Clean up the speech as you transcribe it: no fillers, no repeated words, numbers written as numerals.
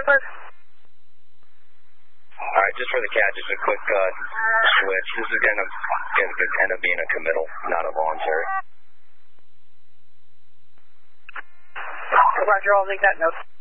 Alright, just for the cat, just a quick switch. This is going to end up being a committal, not a voluntary. Roger, I'll make that note.